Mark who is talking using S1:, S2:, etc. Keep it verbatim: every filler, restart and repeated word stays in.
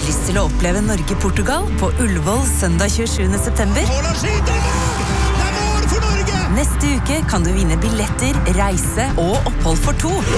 S1: lyst til å oppleve Norge-Portugal på Ullevål søndag tjuesjuende september? Neste uke kan du vinne billetter, reise og opphold for to.